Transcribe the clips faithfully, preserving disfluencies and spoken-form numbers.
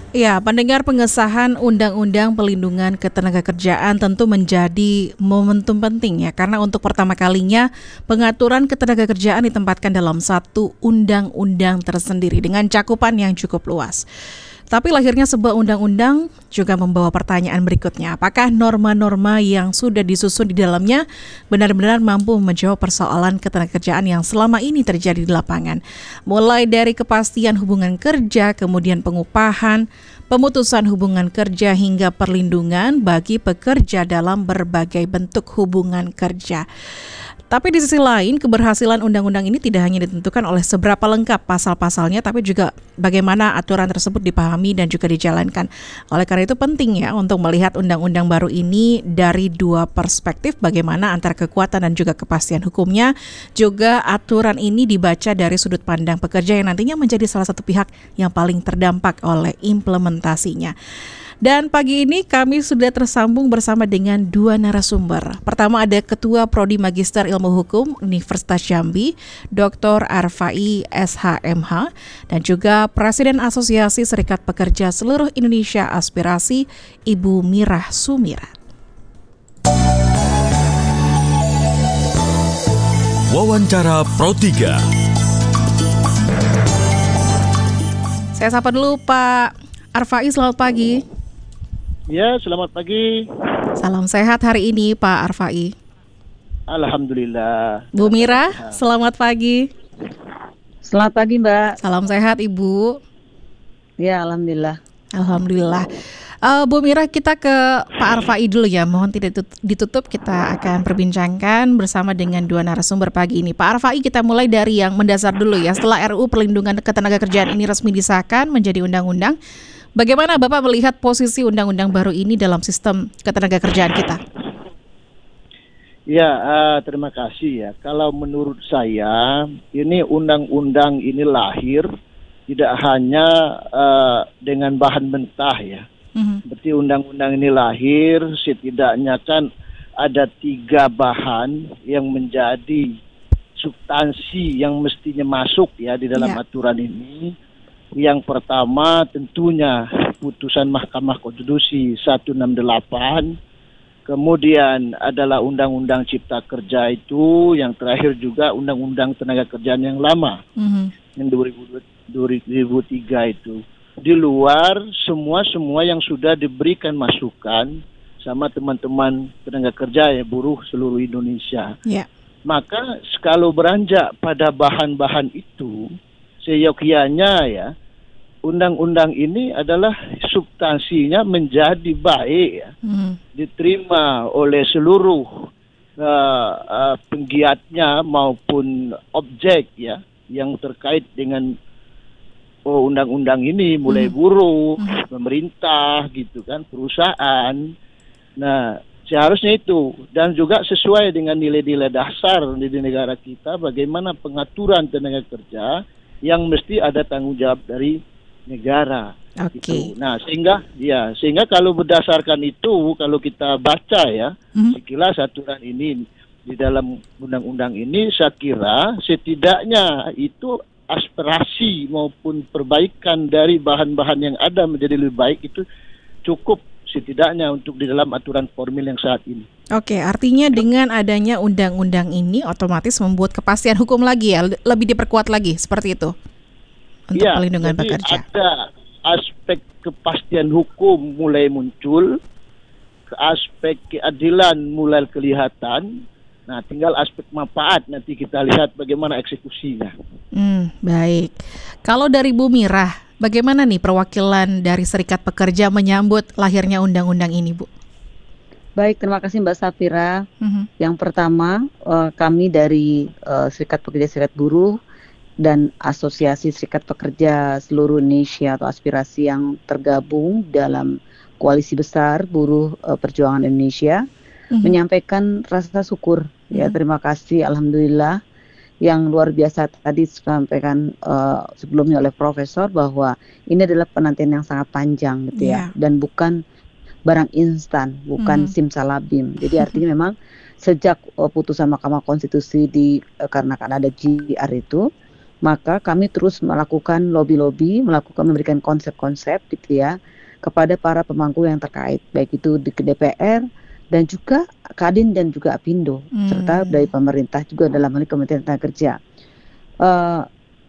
Ya, pendengar, pengesahan Undang-Undang Pelindungan Ketenagakerjaan tentu menjadi momentum penting ya, karena untuk pertama kalinya pengaturan ketenagakerjaan ditempatkan dalam satu undang-undang tersendiri dengan cakupan yang cukup luas. Tapi lahirnya sebuah undang-undang juga membawa pertanyaan berikutnya. Apakah norma-norma yang sudah disusun di dalamnya benar-benar mampu menjawab persoalan ketenagakerjaan yang selama ini terjadi di lapangan? Mulai dari kepastian hubungan kerja, kemudian pengupahan, pemutusan hubungan kerja hingga perlindungan bagi pekerja dalam berbagai bentuk hubungan kerja. Tapi di sisi lain, keberhasilan undang-undang ini tidak hanya ditentukan oleh seberapa lengkap pasal-pasalnya, tapi juga bagaimana aturan tersebut dipahami dan juga dijalankan. Oleh karena itu penting ya untuk melihat undang-undang baru ini dari dua perspektif, bagaimana antara kekuatan dan juga kepastian hukumnya, juga aturan ini dibaca dari sudut pandang pekerja yang nantinya menjadi salah satu pihak yang paling terdampak oleh implementasinya. Dan pagi ini kami sudah tersambung bersama dengan dua narasumber. Pertama ada Ketua Prodi Magister Ilmu Hukum Universitas Jambi, Doktor Arfai S H M H, dan juga Presiden Asosiasi Serikat Pekerja Seluruh Indonesia Aspirasi, Ibu Mirah Sumirat. Wawancara Pro tiga. Saya sapa dulu Pak Arfai, selamat pagi. Ya, selamat pagi. Salam sehat hari ini Pak Arfai. Alhamdulillah. Bu Mirah, selamat pagi. Selamat pagi Mbak. Salam sehat Ibu. Ya, Alhamdulillah. Alhamdulillah. Uh, Bu Mirah, kita ke Pak Arfai dulu ya. Mohon tidak ditutup, kita akan perbincangkan bersama dengan dua narasumber pagi ini. Pak Arfai, kita mulai dari yang mendasar dulu ya. Setelah R U Perlindungan Ketenagakerjaan ini resmi disahkan menjadi undang-undang, bagaimana Bapak melihat posisi undang-undang baru ini dalam sistem ketenagakerjaan kita? Ya, uh, terima kasih ya. Kalau menurut saya, ini undang-undang ini lahir tidak hanya uh, dengan bahan mentah ya. Mm-hmm. Berarti undang-undang ini lahir setidaknya kan ada tiga bahan yang menjadi substansi yang mestinya masuk ya di dalam yeah. aturan ini. Yang pertama tentunya putusan Mahkamah Konstitusi seratus enam puluh delapan, kemudian adalah Undang-Undang Cipta Kerja itu, yang terakhir juga Undang-Undang Tenaga Kerjaan yang lama, mm-hmm. yang dua ribu tiga itu. Di luar semua-semua yang sudah diberikan masukan sama teman-teman tenaga kerja ya, buruh seluruh Indonesia. Yeah. Maka kalau beranjak pada bahan-bahan itu, seyogyanya ya, undang-undang ini adalah substansinya menjadi baik ya, hmm. diterima oleh seluruh uh, uh, penggiatnya maupun objek ya yang terkait dengan oh, undang-undang ini, mulai hmm. buruh, hmm. pemerintah gitu kan, perusahaan. Nah, seharusnya itu, dan juga sesuai dengan nilai-nilai dasar di negara kita, bagaimana pengaturan tenaga kerja yang mesti ada tanggung jawab dari negara. Oke. Okay. Gitu. Nah, sehingga ya, sehingga kalau berdasarkan itu, kalau kita baca ya, mm-hmm. sekilas aturan ini di dalam undang-undang ini, saya kira setidaknya itu aspirasi maupun perbaikan dari bahan-bahan yang ada menjadi lebih baik itu cukup setidaknya untuk di dalam aturan formil yang saat ini. Oke, artinya dengan adanya undang-undang ini otomatis membuat kepastian hukum lagi ya, lebih diperkuat lagi seperti itu untuk ya, pelindungan jadi pekerja. Ada aspek kepastian hukum mulai muncul, ke aspek keadilan mulai kelihatan. Nah, tinggal aspek manfaat nanti kita lihat bagaimana eksekusinya. Hmm, baik. Kalau dari Bu Mirah, bagaimana nih perwakilan dari Serikat Pekerja menyambut lahirnya undang-undang ini, Bu? Baik, terima kasih Mbak Safira. Mm-hmm. Yang pertama, uh, kami dari uh, Serikat Pekerja Serikat Buruh dan Asosiasi Serikat Pekerja Seluruh Indonesia atau aspirasi yang tergabung dalam Koalisi Besar Buruh uh, Perjuangan Indonesia, mm-hmm. menyampaikan rasa syukur. Mm-hmm. Ya, terima kasih, alhamdulillah. Yang luar biasa tadi disampaikan uh, sebelumnya oleh Profesor bahwa ini adalah penantian yang sangat panjang gitu yeah. ya, dan bukan barang instan, bukan mm. simsalabim. Jadi artinya memang sejak uh, putusan Mahkamah Konstitusi di uh, karena kan ada G R itu, Maka kami terus melakukan lobby-lobby, melakukan memberikan konsep-konsep gitu ya kepada para pemangku yang terkait, baik itu di D P R dan juga Kadin dan juga Apindo, hmm. serta dari pemerintah juga dalam hal ini Kementerian Tenaga Kerja. Uh,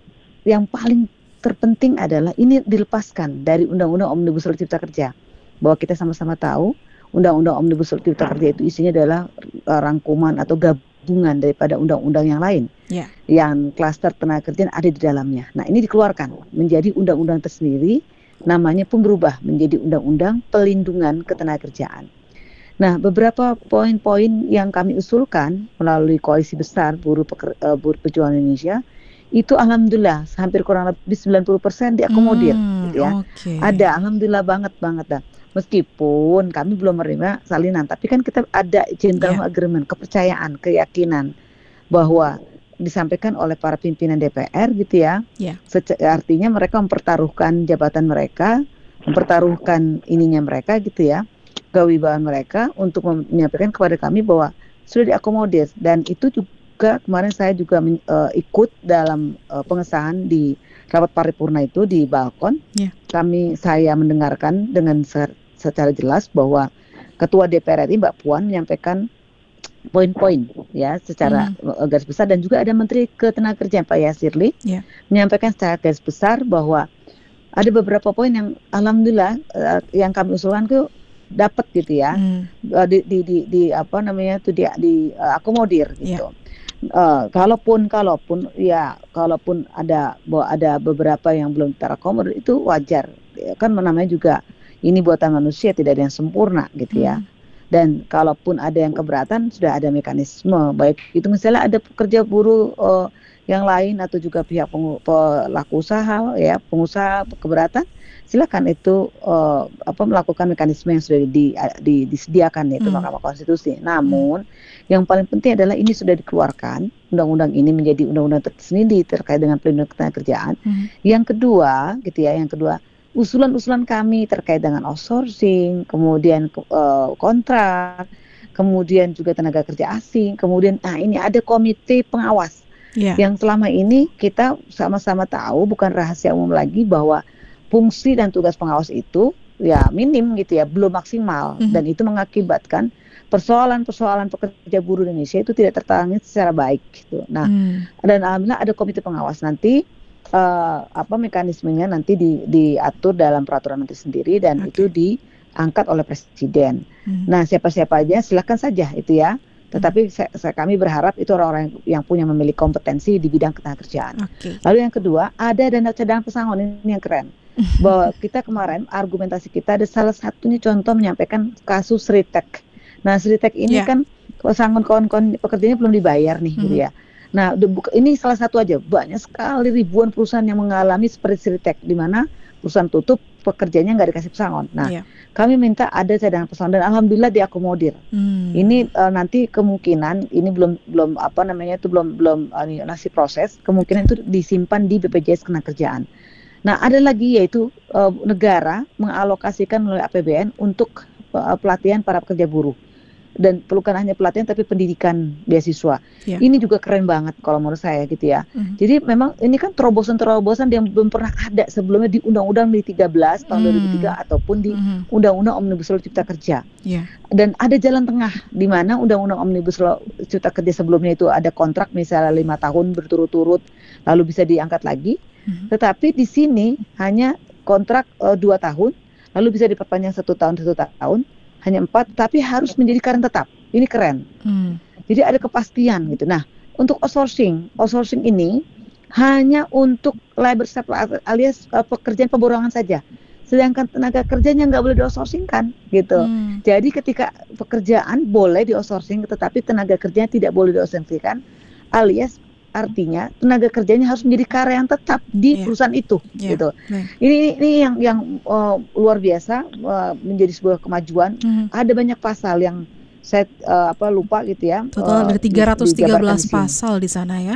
yang paling terpenting adalah ini dilepaskan dari Undang-Undang Omnibus Law Cipta Kerja, bahwa kita sama-sama tahu Undang-Undang Omnibus Law Cipta Kerja itu isinya adalah uh, rangkuman atau gabungan daripada undang-undang yang lain, yeah. yang klaster tenaga kerja ada di dalamnya. Nah, ini dikeluarkan menjadi undang-undang tersendiri, namanya pun berubah menjadi Undang-Undang Pelindungan Ketenagakerjaan. Nah, beberapa poin-poin yang kami usulkan melalui koalisi besar buruh, peker, uh, buruh pejuang Indonesia itu alhamdulillah hampir kurang lebih sembilan puluh persen diakomodir, hmm, gitu ya. Okay. Ada, alhamdulillah banget banget dah. Meskipun kami belum menerima salinan, tapi kan kita ada gentleman yeah. agreement, kepercayaan, keyakinan bahwa disampaikan oleh para pimpinan D P R gitu ya. Yeah. Sece- artinya mereka mempertaruhkan jabatan mereka, mempertaruhkan ininya mereka gitu ya, kewibawaan mereka untuk menyampaikan kepada kami bahwa sudah diakomodir, dan itu juga kemarin saya juga men, uh, ikut dalam uh, pengesahan di rapat paripurna itu di balkon. Yeah. Kami saya mendengarkan dengan se- secara jelas bahwa Ketua D P R R I Mbak Puan menyampaikan poin-poin ya secara hmm. garis besar, dan juga ada Menteri Ketenagakerjaan Pak Yasirli yeah. menyampaikan secara garis besar bahwa ada beberapa poin yang alhamdulillah uh, yang kami usulkan itu dapat gitu ya, hmm. uh, di, di, di, di apa namanya itu di, di uh, akomodir gitu. Yeah. Uh, kalaupun kalaupun ya kalaupun ada bahwa ada beberapa yang belum terakomodir itu wajar ya, kan namanya juga ini buatan manusia, tidak ada yang sempurna gitu ya. Hmm. Dan kalaupun ada yang keberatan sudah ada mekanisme, baik itu misalnya ada pekerja buruh uh, yang lain atau juga pihak pengu- pelaku usaha ya pengusaha keberatan, silakan itu uh, apa melakukan mekanisme yang sudah di, di, disediakan yaitu hmm. Mahkamah Konstitusi. Namun hmm. yang paling penting adalah ini sudah dikeluarkan, undang-undang ini menjadi undang-undang tersendiri terkait dengan pelindungan ketenagakerjaan. Hmm. Yang kedua gitu ya, yang kedua usulan-usulan kami terkait dengan outsourcing, kemudian uh, kontrak, kemudian juga tenaga kerja asing, kemudian nah ini ada komite pengawas yeah. yang selama ini kita sama-sama tahu bukan rahasia umum lagi bahwa fungsi dan tugas pengawas itu ya minim gitu ya, belum maksimal, mm-hmm. dan itu mengakibatkan persoalan-persoalan pekerja buruh Indonesia itu tidak tertangani secara baik gitu. Nah, mm. dan alhamdulillah ada komite pengawas nanti. Uh, apa mekanismenya nanti di, diatur dalam peraturan menteri sendiri dan okay. itu diangkat oleh presiden. Hmm. Nah siapa-siapa aja silakan saja itu ya. Tetapi hmm. saya, saya, kami berharap itu orang-orang yang, yang punya memiliki kompetensi di bidang ketenagakerjaan. Okay. Lalu yang kedua ada dana cadangan pesangon, ini yang keren. Bahwa kita kemarin argumentasi kita ada salah satunya contoh menyampaikan kasus Sritek. Nah Sritek ini yeah. kan pesangon kawan-kawan pekerjanya belum dibayar nih hmm. gitu ya. Nah, ini salah satu aja, banyak sekali ribuan perusahaan yang mengalami seperti Sritek, di mana perusahaan tutup, pekerjanya nggak dikasih pesangon. Nah, yeah. kami minta ada cadangan pesangon dan alhamdulillah diakomodir. Hmm. Ini uh, nanti kemungkinan ini belum belum apa namanya itu belum belum uh, masih proses, kemungkinan itu disimpan di B P J S Ketenagakerjaan. Nah, ada lagi yaitu uh, negara mengalokasikan melalui A P B N untuk uh, pelatihan para pekerja buruh. Dan bukan hanya pelatihan tapi pendidikan beasiswa. Yeah. Ini juga keren banget kalau menurut saya gitu ya. Mm-hmm. Jadi memang ini kan terobosan-terobosan yang belum pernah ada sebelumnya di Undang-Undang di tiga belas tahun mm-hmm. dua ribu tiga ataupun di mm-hmm. Undang-Undang Omnibus Law Cipta Kerja. Yeah. Dan ada jalan tengah di mana Undang-Undang Omnibus Law Cipta Kerja sebelumnya itu ada kontrak misalnya lima tahun berturut-turut lalu bisa diangkat lagi. Mm-hmm. Tetapi di sini hanya kontrak uh, dua tahun lalu bisa diperpanjang satu tahun satu tahun. Hanya empat, tapi harus menjadi karyawan tetap. Ini keren. Hmm. Jadi ada kepastian gitu. Nah, untuk outsourcing, outsourcing ini hanya untuk labor supply alias uh, pekerjaan pemborongan saja. Sedangkan tenaga kerjanya nggak boleh di-outsourcingkan gitu. Hmm. Jadi ketika pekerjaan boleh di-outsourcing, tetapi tenaga kerjanya tidak boleh di-outsourcingkan, alias artinya tenaga kerjanya harus menjadi karyawan tetap di yeah. perusahaan itu, yeah. gitu. Yeah. Ini ini yang yang uh, luar biasa uh, menjadi sebuah kemajuan. Mm-hmm. Ada banyak pasal yang saya uh, apa lupa gitu ya. Total ada tiga ratus tiga belas pasal di sana ya.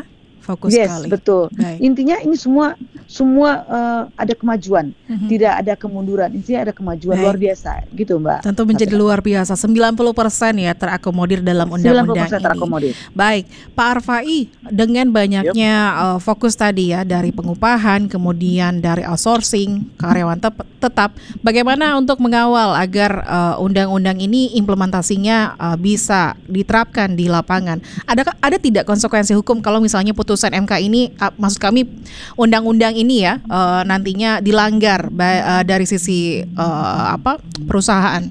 fokus yes, sekali. Betul. Baik. Intinya ini semua semua uh, ada kemajuan, mm-hmm. tidak ada kemunduran. Intinya ada kemajuan Baik. luar biasa, gitu Mbak. Tentu menjadi Satu. luar biasa. sembilan puluh persen ya terakomodir dalam undang-undang ini. Terakomodir. Baik, Pak Arfai, dengan banyaknya yep. uh, fokus tadi ya dari pengupahan, kemudian dari outsourcing, karyawan te- tetap, bagaimana untuk mengawal agar uh, undang-undang ini implementasinya uh, bisa diterapkan di lapangan? Ada ada tidak konsekuensi hukum kalau misalnya putusan M K ini, uh, maksud kami undang-undang ini ya uh, nantinya dilanggar ba- uh, dari sisi uh, apa perusahaan?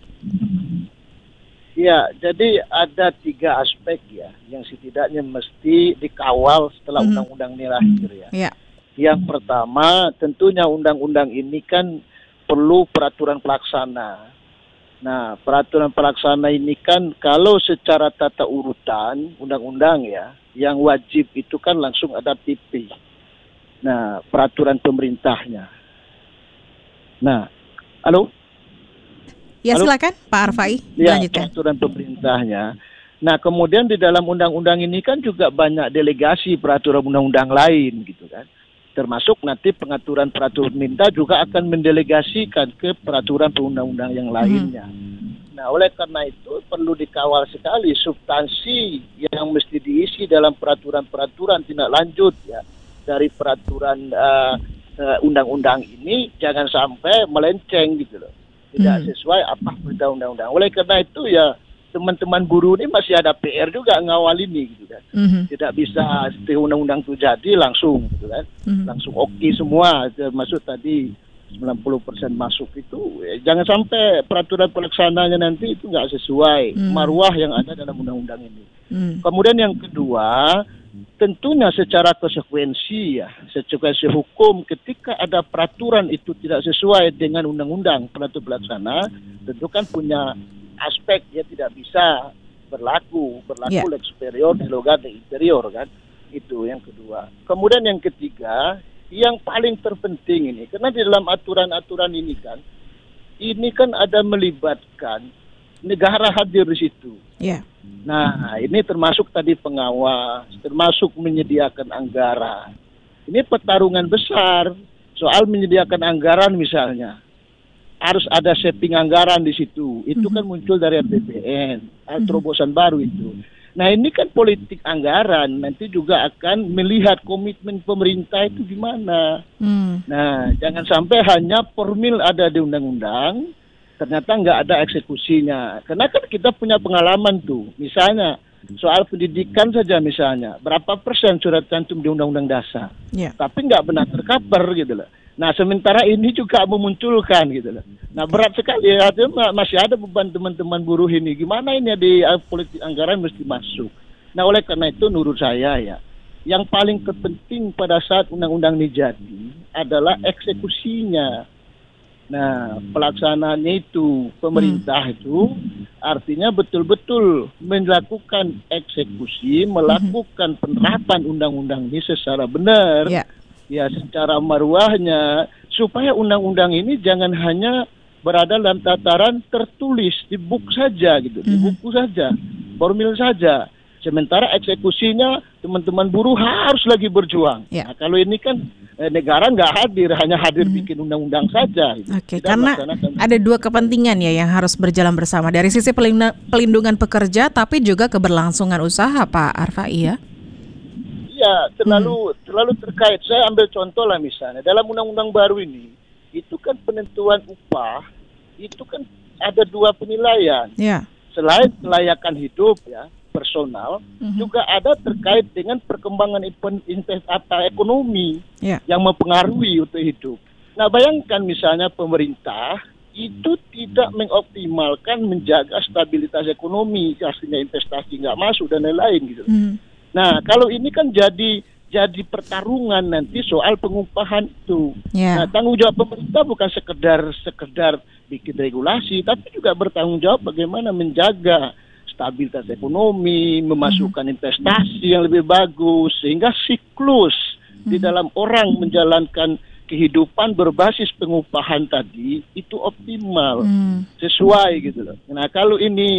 Ya, jadi ada tiga aspek ya yang setidaknya mesti dikawal setelah mm-hmm. undang-undang ini lahir ya. Yeah. Yang pertama tentunya undang-undang ini kan perlu peraturan pelaksana. Nah, peraturan pelaksana ini kan kalau secara tata urutan undang-undang ya, yang wajib itu kan langsung ada P P. Nah, peraturan pemerintahnya. Nah, halo? Ya, halo? Silakan Pak Arfai, ya, lanjutkan. Peraturan pemerintahnya. Nah, kemudian di dalam undang-undang ini kan juga banyak delegasi peraturan undang-undang lain gitu kan. Termasuk nanti pengaturan peraturan pemerintah juga akan mendelegasikan ke peraturan perundang-undang yang lainnya. Hmm. Nah, oleh karena itu perlu dikawal sekali substansi yang mesti diisi dalam peraturan-peraturan tindak lanjut ya dari peraturan uh, uh, undang-undang ini jangan sampai melenceng gitu loh, tidak hmm. sesuai apa perintah undang-undang. Oleh karena itu ya teman-teman buruh ini masih ada P R juga ngawal ini gitu kan. Mm-hmm. Tidak bisa setelah undang-undang itu jadi langsung gitu kan. Mm-hmm. Langsung oke okay semua, termasuk tadi sembilan puluh persen masuk itu. Ya, jangan sampai peraturan pelaksananya nanti itu nggak sesuai mm-hmm. marwah yang ada dalam undang-undang ini. Mm-hmm. Kemudian yang kedua, tentunya secara konsekuensi ya, konsekuensi hukum ketika ada peraturan itu tidak sesuai dengan undang-undang peraturan pelaksana, tentu kan punya aspek dia tidak bisa berlaku berlaku yeah. lex superior di logat di interior kan, itu yang kedua. Kemudian yang ketiga yang paling terpenting ini karena di dalam aturan-aturan ini kan ini kan ada melibatkan negara hadir di situ. Yeah. Nah ini termasuk tadi pengawas, termasuk menyediakan anggaran. Ini pertarungan besar soal menyediakan anggaran misalnya. Harus ada setting anggaran di situ. Itu kan muncul dari R P B N, terobosan baru itu. Nah ini kan politik anggaran, nanti juga akan melihat komitmen pemerintah itu gimana. Hmm. Nah jangan sampai hanya formil ada di undang-undang, ternyata nggak ada eksekusinya. Karena kan kita punya pengalaman tuh, misalnya soal pendidikan saja misalnya, berapa persen surat cantum di undang-undang dasar, yeah. tapi nggak benar tercover gitu loh. Nah sementara ini juga memunculkan gitu loh. Nah berat sekali ya, masih ada beban teman-teman buruh ini. Gimana ini di uh, politik anggaran mesti masuk. Nah oleh karena itu menurut saya ya, yang paling terpenting pada saat undang-undang ini jadi adalah eksekusinya. Nah pelaksanaannya itu pemerintah hmm. itu artinya betul-betul melakukan eksekusi, melakukan penerapan undang-undang ini secara benar. Yeah. Ya secara marwahnya supaya undang-undang ini jangan hanya berada dalam tataran tertulis di buku saja gitu, mm-hmm. di buku saja, formil saja. Sementara eksekusinya teman-teman buruh harus lagi berjuang. Yeah. Nah, kalau ini kan eh, negara nggak hadir, hanya hadir mm-hmm. bikin undang-undang saja. Gitu. Oke, okay, karena ada dua kepentingan ya yang harus berjalan bersama dari sisi pelindungan pekerja, tapi juga keberlangsungan usaha, Pak Arfai ya. Ya, terlalu hmm. terlalu terkait. Saya ambil contoh lah misalnya dalam undang-undang baru ini itu kan penentuan upah itu kan ada dua penilaian. Yeah. Selain kelayakan hidup ya personal, mm-hmm. juga ada terkait dengan perkembangan investasi ekonomi yeah. yang mempengaruhi untuk hidup. Nah, bayangkan misalnya pemerintah itu tidak mengoptimalkan menjaga stabilitas ekonomi, hasilnya investasi nggak masuk dan lain-lain gitu. Mm. Nah, kalau ini kan jadi jadi pertarungan nanti soal pengupahan itu. Yeah. Nah, tanggung jawab pemerintah bukan sekedar sekedar bikin regulasi, tapi juga bertanggung jawab bagaimana menjaga stabilitas ekonomi, memasukkan mm-hmm. investasi yang lebih bagus, sehingga siklus mm-hmm. di dalam orang menjalankan kehidupan berbasis pengupahan tadi itu optimal, mm. sesuai gitu loh. Nah, kalau ini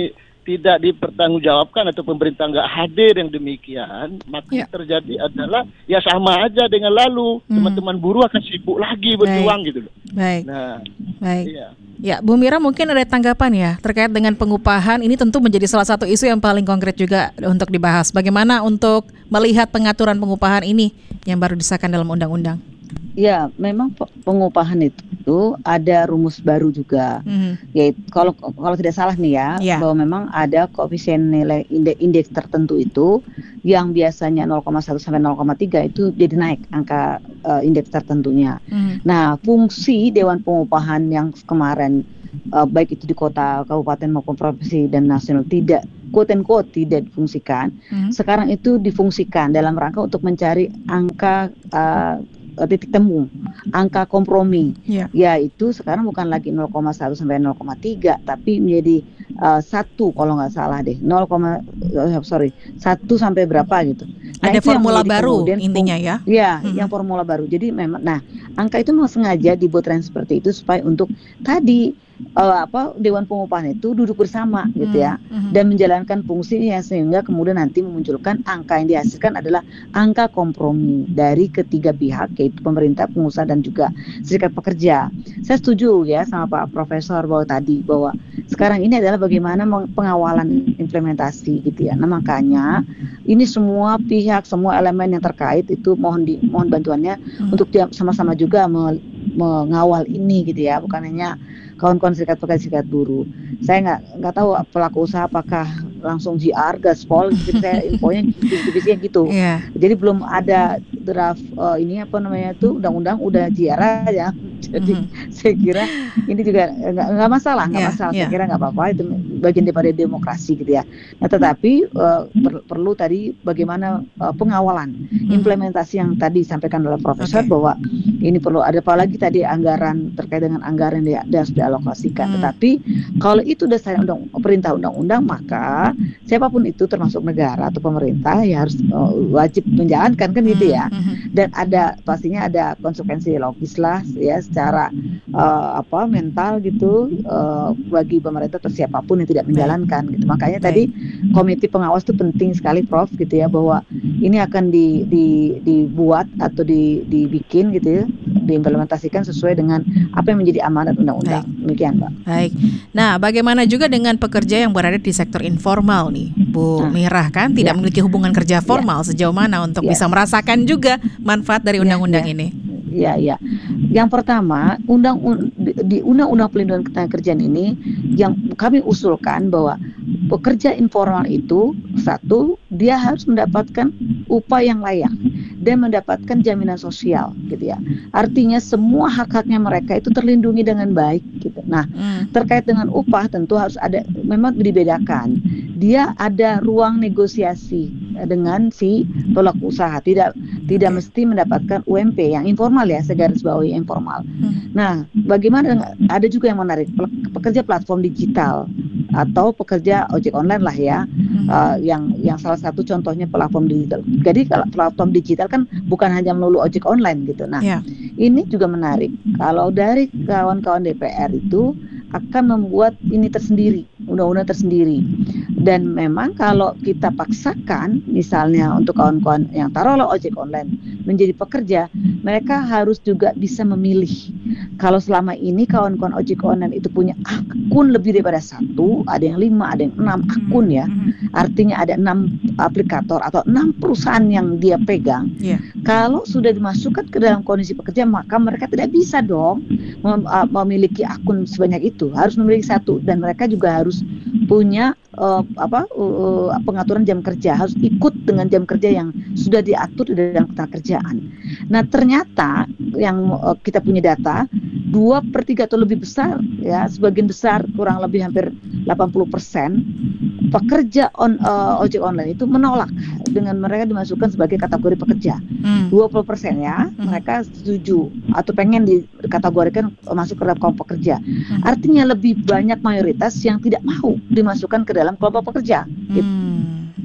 tidak dipertanggungjawabkan atau pemerintah nggak hadir yang demikian, maka Ya. terjadi adalah ya sama aja dengan lalu. Hmm. Teman-teman buruh akan sibuk lagi berjuang gitu loh. Baik, Nah, baik. iya. Ya, Bu Mira mungkin ada tanggapan ya terkait dengan pengupahan. Ini tentu menjadi salah satu isu yang paling konkret juga untuk dibahas. Bagaimana untuk melihat pengaturan pengupahan ini yang baru disahkan dalam undang-undang? Ya, memang pe- pengupahan itu, itu ada rumus baru juga. Mhm. Yaitu kalau kalau tidak salah nih ya, Ya. bahwa memang ada koefisien nilai indeks, indeks tertentu itu yang biasanya nol koma satu sampai nol koma tiga itu jadi naik angka uh, indeks tertentunya. Mhm. Nah, fungsi Dewan Pengupahan yang kemarin uh, baik itu di kota, kabupaten maupun provinsi dan nasional tidak quote and quote tidak difungsikan. Mhm. Sekarang itu difungsikan dalam rangka untuk mencari angka uh, titik temu, angka kompromi, Ya. yaitu sekarang bukan lagi nol koma satu sampai nol koma tiga, tapi menjadi uh, satu kalau nggak salah deh, nol, uh, sorry, satu sampai berapa gitu. Nah, Ada itu yang formula menjadi baru kemudian intinya fung- ya. Ya, Mhm. yang formula baru. Jadi memang, nah, angka itu memang sengaja dibuat tren seperti itu supaya untuk tadi uh, apa Dewan Pengupahan itu duduk bersama gitu ya, Mhm. dan menjalankan fungsinya sehingga kemudian nanti memunculkan angka yang dihasilkan adalah angka kompromi dari ketiga pihak yaitu pemerintah, pengusaha dan juga serikat pekerja. Saya setuju ya sama Pak Profesor bahwa tadi bahwa sekarang ini adalah bagaimana meng- pengawalan implementasi gitu ya. Nah, makanya ini semua pihak, semua elemen yang terkait itu mohon di mohon bantuannya Mhm. untuk dia sama-sama juga me- mengawal ini gitu ya, bukan hanya kawan-kawan serikat pekerja, serikat buruh. Saya nggak nggak tahu pelaku usaha apakah langsung J R, gaspol, gitu. Saya infonya divisinya gitu. Iya. Jadi belum ada draft uh, ini apa namanya itu undang-undang udah J R aja. Jadi Mhm. saya kira ini juga nggak nggak masalah, nggak Iya, masalah. iya. Saya kira nggak apa-apa, itu bagian daripada demokrasi gitu ya. Nah, tetapi uh, per- perlu tadi bagaimana uh, pengawalan Mhm. implementasi yang tadi disampaikan oleh Profesor Oke. bahwa ini perlu ada apalagi tadi anggaran terkait dengan anggaran yang dia harus dialokasikan. Hmm. Tetapi kalau itu sudah saya undang perintah undang-undang, maka siapapun itu termasuk negara atau pemerintah ya harus uh, wajib menjalankan kan gitu ya. Mhm. Dan ada pastinya ada konsekuensi logis lah ya secara uh, apa mental gitu uh, bagi pemerintah atau siapapun yang tidak menjalankan gitu. Makanya Baik. tadi komite pengawas itu penting sekali Prof gitu ya, bahwa ini akan di, di, dibuat atau di, dibikin gitu ya, diimplementasikan sesuai dengan apa yang menjadi amanat undang-undang. Demikian Mbak. Baik. Nah, bagaimana juga dengan pekerja yang berada di sektor informal nih, Bu Nah, Mirah, kan tidak ya. memiliki hubungan kerja formal, sejauh mana untuk Ya. bisa merasakan juga manfaat dari Ya, undang-undang ya. ini? Ya, ya. Yang pertama, undang di di Undang-Undang Pelindungan Ketenagakerjaan ini yang kami usulkan bahwa pekerja informal itu satu, dia harus mendapatkan upah yang layak dan mendapatkan jaminan sosial gitu ya. Artinya semua hak-haknya mereka itu terlindungi dengan baik gitu. Nah, Hmm. terkait dengan upah tentu harus ada, memang dibedakan. Dia ada ruang negosiasi dengan si pelaku usaha, tidak tidak Oke. mesti mendapatkan U M P yang informal ya, saya garis bawahi informal. Hmm. Nah, bagaimana dengan- ada juga yang menarik pe- pekerja platform digital atau pekerja ojek online lah ya, Hmm. uh, yang yang salah satu contohnya platform digital. Jadi kalau platform digital kan bukan hanya melulu ojek online gitu. Nah, Ya. ini juga menarik. Kalau dari kawan-kawan D P R itu akan membuat ini tersendiri, undang-undang tersendiri. Dan memang kalau kita paksakan, misalnya untuk kawan-kawan yang taruhlah ojek online menjadi pekerja, mereka harus juga bisa memilih. Kalau selama ini kawan-kawan ojek online itu punya akun lebih daripada satu, ada yang lima, ada yang enam akun ya. Mhm. Artinya ada enam aplikator atau enam perusahaan yang dia pegang. Ya. Kalau sudah dimasukkan ke dalam kondisi pekerja, maka mereka tidak bisa dong mem- uh, memiliki akun sebanyak itu. Harus memiliki satu, dan mereka juga harus punya uh, apa uh, pengaturan jam kerja, harus ikut dengan jam kerja yang sudah diatur di dalam ketenagakerjaan. Nah, ternyata yang uh, kita punya data dua per tiga atau lebih besar ya, sebagian besar kurang lebih hampir delapan puluh persen pekerja on uh, ojek online itu menolak dengan mereka dimasukkan sebagai kategori pekerja. Hmm. dua puluh persen ya, Hmm. mereka setuju atau pengen dikategorikan masuk ke dalam kelompok pekerja. Hmm. Artinya lebih banyak mayoritas yang tidak mau dimasukkan ke dalam kelompok pekerja. Gitu. Hmm.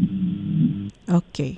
Oke.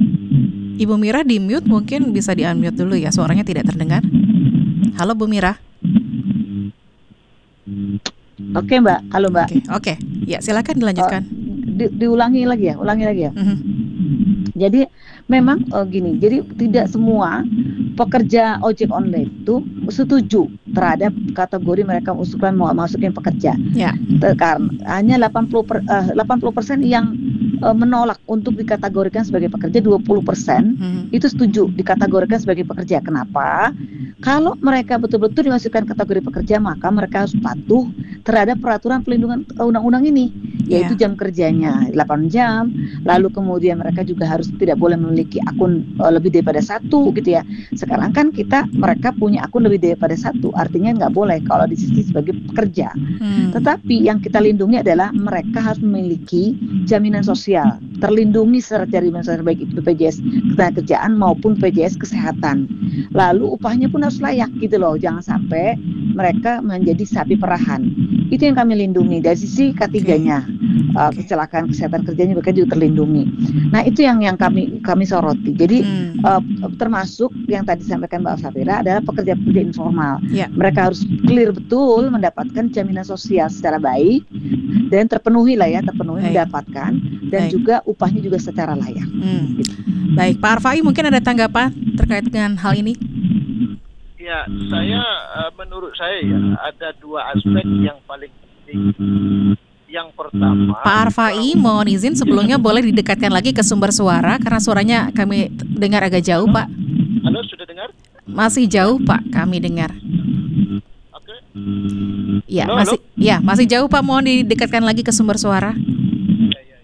Ibu Mira di mute, mungkin bisa di unmute dulu ya, suaranya tidak terdengar. Halo Bu Mira. Oke Mbak, halo Mbak. Oke, oke. Ya, silakan dilanjutkan. di, diulangi lagi ya, ulangi lagi ya. Mm-hmm. Jadi memang uh, gini, jadi tidak semua pekerja ojek online itu setuju terhadap kategori mereka usulan mau masukin pekerja. Yeah. Karena hanya delapan puluh persen yang uh, menolak untuk dikategorikan sebagai pekerja, dua puluh persen hmm. itu setuju dikategorikan sebagai pekerja. Kenapa? Kalau mereka betul-betul dimasukkan kategori pekerja, maka mereka harus patuh terhadap peraturan pelindungan undang-undang ini, yaitu yeah. jam kerjanya delapan jam, lalu kemudian mereka juga harus tidak boleh memiliki akun uh, lebih daripada satu gitu ya. Sekarang kan kita mereka punya akun lebih daripada satu, artinya nggak boleh kalau di sisi sebagai pekerja. Hmm. Tetapi yang kita lindungi adalah mereka harus memiliki jaminan sosial, terlindungi secara jaminan sosial baik itu B P J S ketenagakerjaan maupun B P J S kesehatan. Lalu upahnya pun harus layak gitu loh, jangan sampai mereka menjadi sapi perahan. Itu yang kami lindungi dari sisi K tiga-nya. Okay. Uh, kecelakaan kesehatan kerjanya mereka juga terlindungi. Nah itu yang yang kami kami soroti. Jadi hmm. uh, termasuk yang tadi disampaikan Mbak Safira adalah pekerja-pekerja informal. Yeah. Mereka harus clear betul mendapatkan jaminan sosial secara baik dan terpenuhi lah ya, terpenuhi baik. Mendapatkan dan baik. Juga upahnya juga secara layak. Hmm. Gitu. Baik, Pak Arfai mungkin ada tanggapan terkait dengan hal ini? Ya, saya uh, menurut saya ya ada dua aspek yang paling penting. Yang pertama, Pak Arfai mohon izin sebelumnya boleh didekatkan lagi ke sumber suara karena suaranya kami dengar agak jauh, Pak. Halo, sudah dengar? Masih jauh, Pak, kami dengar. Oke. Ya, halo, masih halo? Ya, masih jauh, Pak. Mohon didekatkan lagi ke sumber suara. Ya, ya, ya.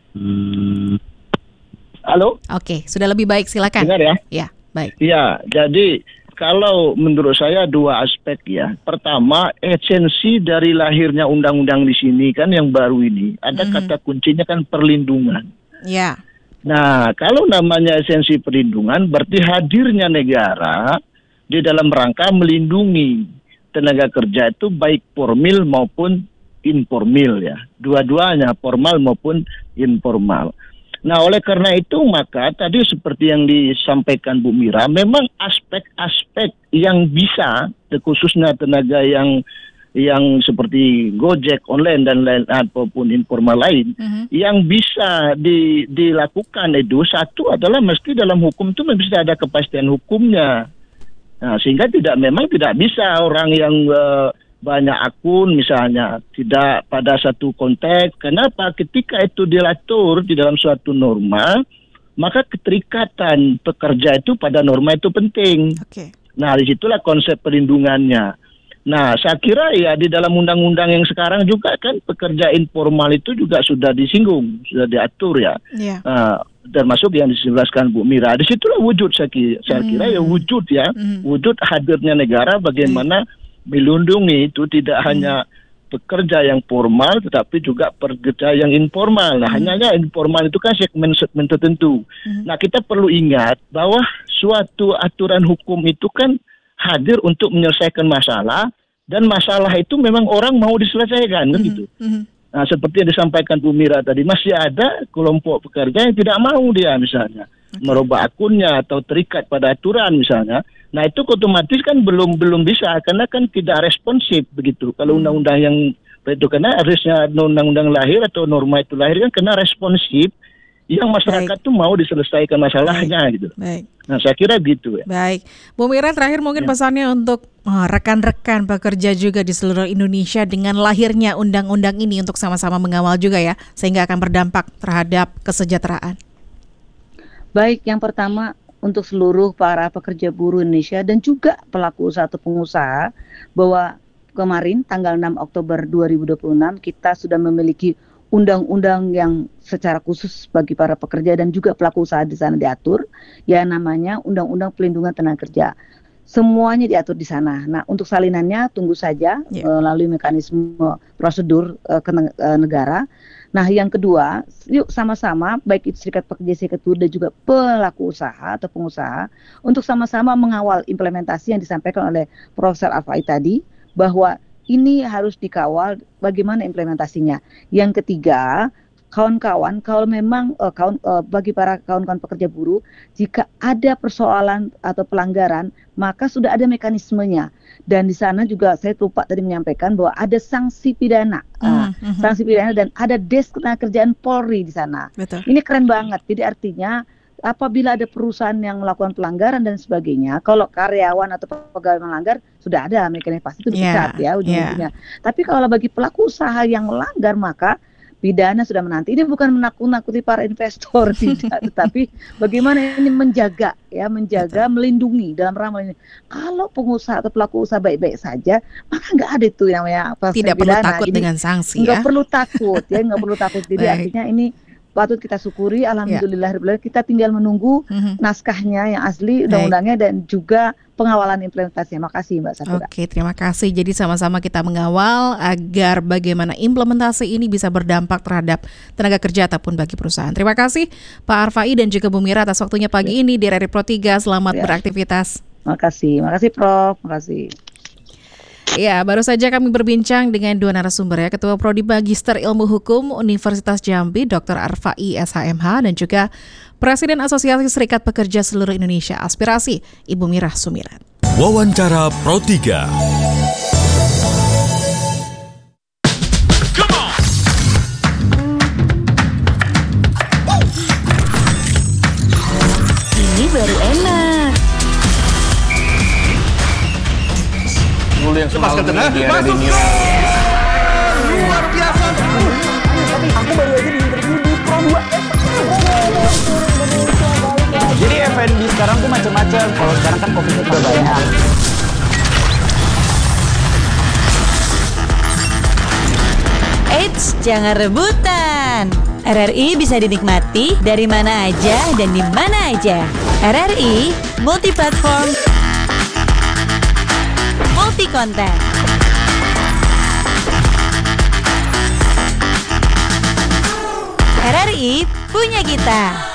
Halo? Oke, sudah lebih baik, silakan. Dengar ya? Ya, baik. Ya, jadi kalau menurut saya dua aspek ya. Pertama, esensi dari lahirnya undang-undang di sini kan yang baru ini. Ada mm-hmm. kata kuncinya kan perlindungan. Ya. Nah, kalau namanya esensi perlindungan berarti hadirnya negara di dalam rangka melindungi tenaga kerja itu baik formil maupun informal ya. Dua-duanya formal maupun informal. Nah, oleh karena itu maka tadi seperti yang disampaikan Bu Mira, memang aspek-aspek yang bisa, khususnya tenaga yang yang seperti Gojek online dan lain ataupun informal lain, uh-huh. yang bisa di, dilakukan itu satu adalah mesti dalam hukum itu bisa ada kepastian hukumnya. Nah, sehingga tidak memang tidak bisa orang yang uh, banyak akun misalnya tidak pada satu konteks. Kenapa? Ketika itu diatur di dalam suatu norma, maka keterikatan pekerja itu pada norma itu penting. Okay. Nah, disitulah konsep perlindungannya. Nah, saya kira ya di dalam undang-undang yang sekarang juga kan pekerja informal itu juga sudah disinggung, sudah diatur ya. Yeah. Nah, termasuk yang dijelaskan Bu Mira. Disitulah wujud saya kira, saya kira mm. ya wujud ya, mm. wujud hadirnya negara bagaimana mm. melindungi itu tidak hmm. hanya pekerja yang formal tetapi juga pekerja yang informal. Nah, hmm. hanya informal itu kan segmen-segmen tertentu. Hmm. Nah, kita perlu ingat bahwa suatu aturan hukum itu kan hadir untuk menyelesaikan masalah dan masalah itu memang orang mau diselesaikan kan hmm. gitu. Hmm. Nah, seperti yang disampaikan Bu Mira tadi, masih ada kelompok pekerja yang tidak mau dia misalnya okay. merubah akunnya atau terikat pada aturan misalnya. Nah, itu otomatis kan belum belum bisa karena kan tidak responsif begitu. Kalau hmm. undang-undang yang itu karena harusnya undang-undang lahir atau norma itu lahir kan kena responsif yang masyarakat tuh mau diselesaikan masalahnya Baik. gitu. Baik. Nah, saya kira gitu ya. Baik. Bu Mira, terakhir mungkin ya. pesannya untuk oh, rekan-rekan pekerja juga di seluruh Indonesia dengan lahirnya undang-undang ini untuk sama-sama mengawal juga ya sehingga akan berdampak terhadap kesejahteraan. Baik, yang pertama untuk seluruh para pekerja buruh Indonesia dan juga pelaku usaha atau pengusaha bahwa kemarin tanggal enam Oktober dua ribu dua puluh enam kita sudah memiliki undang-undang yang secara khusus bagi para pekerja dan juga pelaku usaha di sana diatur, ya namanya Undang-Undang Pelindungan Tenaga Kerja. Semuanya diatur di sana. Nah, untuk salinannya tunggu saja yeah. melalui mekanisme prosedur uh, ke uh, negara. Nah, yang kedua, yuk sama-sama, baik itu serikat pekerja, serikat buruh dan juga pelaku usaha atau pengusaha, untuk sama-sama mengawal implementasi yang disampaikan oleh Profesor Arfai tadi, bahwa ini harus dikawal bagaimana implementasinya. Yang ketiga, kawan-kawan, kalau memang uh, kawan, uh, bagi para kawan-kawan pekerja buruh, jika ada persoalan atau pelanggaran, maka sudah ada mekanismenya. Dan di sana juga saya lupa tadi menyampaikan bahwa ada sanksi pidana, uh, mm-hmm. sanksi pidana dan ada Desk Ketenagakerjaan Polri di sana. Betul. Ini keren banget. Jadi artinya apabila ada perusahaan yang melakukan pelanggaran dan sebagainya, kalau karyawan atau pegawai melanggar, sudah ada mekanisme pasti itu dipecat yeah, ya ujung-ujungnya. Yeah. Tapi kalau bagi pelaku usaha yang melanggar, maka pidana sudah menanti. Ini bukan menakut-nakuti para investor, tidak, tetapi bagaimana ini menjaga, ya, menjaga, betul, melindungi dalam ramal ini. Kalau pengusaha atau pelaku usaha baik-baik saja, maka nggak ada itu yang namanya apa? Tidak perlu pidana. takut Jadi, dengan sanksi. Nggak ya? perlu takut, ya, nggak perlu takut. Jadi artinya ini patut kita syukuri, alhamdulillah, ya. Kita tinggal menunggu mm-hmm. naskahnya yang asli, undang-undangnya, dan juga pengawalan implementasinya. Makasih Mbak Safira. Oke, terima kasih. Jadi sama-sama kita mengawal agar bagaimana implementasi ini bisa berdampak terhadap tenaga kerja ataupun bagi perusahaan. Terima kasih Pak Arfai dan juga Bu Mira atas waktunya pagi ya. ini di R R I Pro tiga. Selamat ya. beraktivitas. Makasih, makasih Prof. Makasih. Ya, baru saja kami berbincang dengan dua narasumber ya, Ketua Prodi Magister Ilmu Hukum Universitas Jambi, Doktor Arfai S H M H, dan juga Presiden Asosiasi Serikat Pekerja Seluruh Indonesia Aspirasi, Ibu Mirah Sumirat. Wawancara Pro tiga. Ini baru enak. Dulu yang semalam dia ada di New luar biasa. Tapi aku baru aja di interview di Pro dua. Jadi F and B sekarang tuh macam-macam. Kalau sekarang kan kopi udah banyak. Eits, jangan rebutan. R R I bisa dinikmati dari mana aja dan di mana aja. R R I multi platform, multi konten. R R I punya kita.